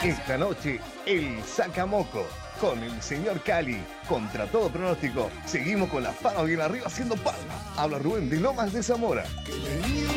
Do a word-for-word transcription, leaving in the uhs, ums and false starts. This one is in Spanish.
Esta noche, el Sacamoco con el señor Cali. Contra todo pronóstico, seguimos con las palmas bien arriba haciendo palmas. Habla Rubén de Lomas de Zamora.